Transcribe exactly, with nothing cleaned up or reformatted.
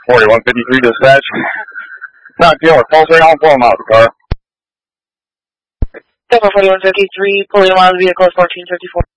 forty-one fifty-three dispatch. Not dealing with pulse right now, I'm pulling him out of the car. Delta forty-one fifty-three, pulling him out of the vehicle, fourteen fifty-four.